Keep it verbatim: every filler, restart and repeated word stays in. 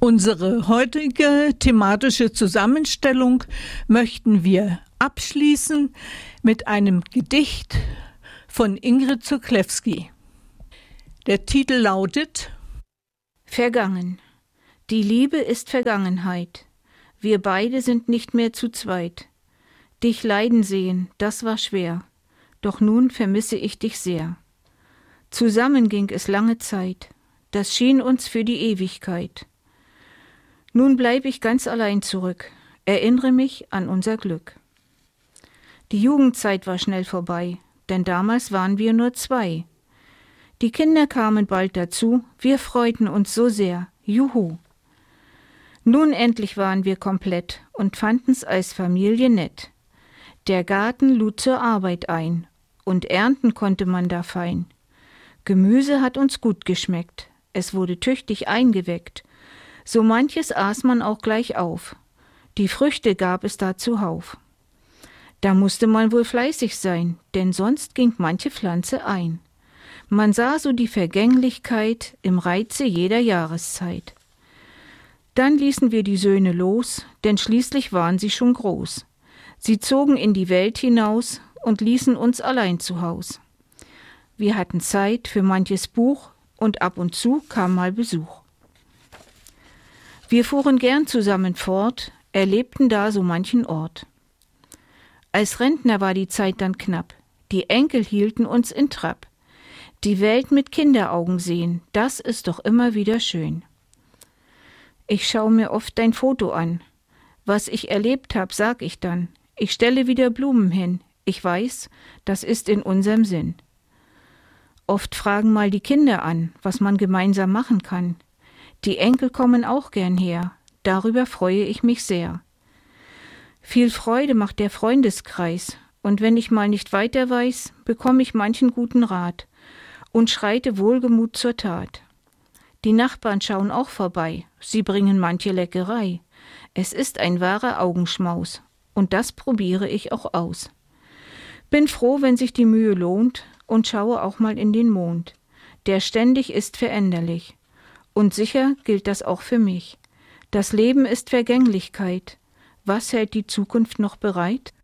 Unsere heutige thematische Zusammenstellung möchten wir abschließen mit einem Gedicht von Ingrid Zuklewski. Der Titel lautet: Vergangen. Die Liebe ist Vergangenheit. Wir beide sind nicht mehr zu zweit. Dich leiden sehen, das war schwer. Doch nun vermisse ich dich sehr. Zusammen ging es lange Zeit. Das schien uns für die Ewigkeit. Nun bleib ich ganz allein zurück, erinnere mich an unser Glück. Die Jugendzeit war schnell vorbei, denn damals waren wir nur zwei. Die Kinder kamen bald dazu, wir freuten uns so sehr, juhu. Nun endlich waren wir komplett und fanden's als Familie nett. Der Garten lud zur Arbeit ein, und ernten konnte man da fein. Gemüse hat uns gut geschmeckt, es wurde tüchtig eingeweckt. So manches aß man auch gleich auf. Die Früchte gab es da zuhauf. Da musste man wohl fleißig sein, denn sonst ging manche Pflanze ein. Man sah so die Vergänglichkeit im Reize jeder Jahreszeit. Dann ließen wir die Söhne los, denn schließlich waren sie schon groß. Sie zogen in die Welt hinaus und ließen uns allein zu Haus. Wir hatten Zeit für manches Buch und ab und zu kam mal Besuch. Wir fuhren gern zusammen fort, erlebten da so manchen Ort. Als Rentner war die Zeit dann knapp, die Enkel hielten uns in Trab. Die Welt mit Kinderaugen sehen, das ist doch immer wieder schön. Ich schau mir oft dein Foto an. Was ich erlebt hab, sag ich dann. Ich stelle wieder Blumen hin. Ich weiß, das ist in unserem Sinn. Oft fragen mal die Kinder an, was man gemeinsam machen kann. Die Enkel kommen auch gern her, darüber freue ich mich sehr. Viel Freude macht der Freundeskreis, und wenn ich mal nicht weiter weiß, bekomme ich manchen guten Rat und schreite wohlgemut zur Tat. Die Nachbarn schauen auch vorbei, sie bringen manche Leckerei. Es ist ein wahrer Augenschmaus, und das probiere ich auch aus. Bin froh, wenn sich die Mühe lohnt, und schaue auch mal in den Mond. Der ständig ist veränderlich. Und sicher gilt das auch für mich. Das Leben ist Vergänglichkeit. Was hält die Zukunft noch bereit?